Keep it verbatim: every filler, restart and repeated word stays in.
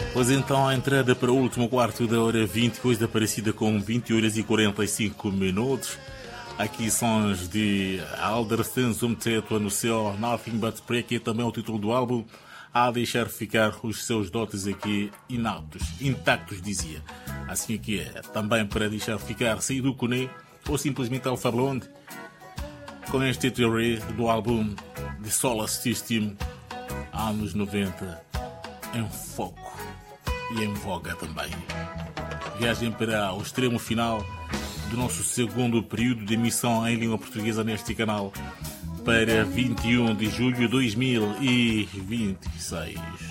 Pois então, a entrada para o último quarto da hora vinte, hoje da Aparecida com vinte horas e quarenta e cinco minutos. Aqui sons de Alderson Zumteto no seu Nothing But Prayer, que é também o título do álbum, a deixar ficar os seus dotes aqui inautos, intactos, dizia. Assim que é, também para deixar ficar Saidu Kone ou simplesmente Alpha Blonde, com este Theory do álbum de Solar System, anos noventa, em foco e em voga também. Viagem para o extremo final do nosso segundo período de emissão em língua portuguesa neste canal, para vinte e um de julho de dois mil e vinte e seis.